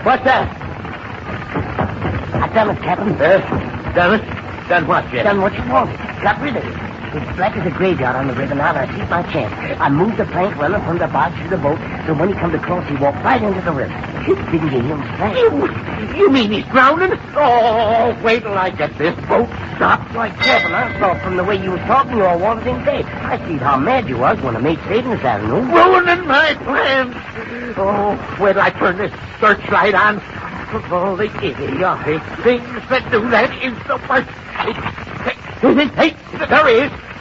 What's that? I done it, Captain. Done it? Done what, Jim? Done what you wanted. Got rid of it. It's black as a graveyard on the river now, and I see my chance. I moved the plank running from the barge to the boat, so when he come to cross, he walked right into the river. Didn't you hear him splash? You mean he's drowning? Oh, wait till I get this boat stopped. Why, Captain, I saw from the way you was talking you all wanted him dead. I see how mad you was when the mate saved him this afternoon. Ruining my plans. Oh, wait till I turn this searchlight on. Oh, the idiotic things that do that is the worst. Hey, there he is.